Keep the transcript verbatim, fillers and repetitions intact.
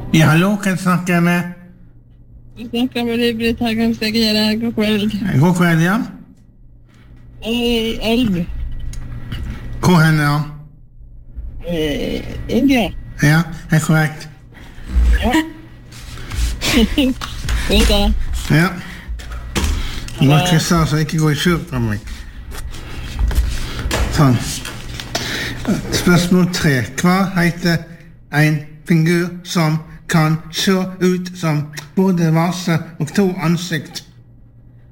Ja, hallo, hvem snakker jeg med? Jeg snakker med deg, Britt Hagen Stegere. God kveld. God kveld, ja. Eh, Elv. Hvor henne, ja? Eh, India. Ja, er korrekt. Ja. Vet du? Ja. Du må krysse, så ikke gå i sur på meg. Sånn. Spørsmål tre. Hva heter en figur som kan se ut som både vase og to ansikt?